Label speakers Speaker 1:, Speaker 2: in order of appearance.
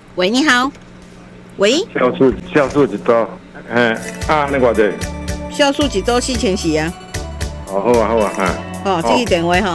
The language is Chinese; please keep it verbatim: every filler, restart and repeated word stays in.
Speaker 1: 喂，你好。喂，
Speaker 2: 销售销售一周，嘿，啊，那偌济？
Speaker 1: 销售一周四千四啊。
Speaker 2: 哦，好啊，好啊，哈。
Speaker 1: 哦，这个电话吼。